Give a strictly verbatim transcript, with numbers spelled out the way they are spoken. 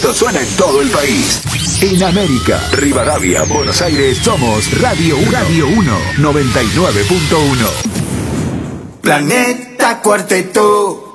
Suena en todo el país. En América, Rivadavia, Buenos Aires, somos Radio uno. Radio uno, noventa y nueve punto uno. Planeta Cuarteto.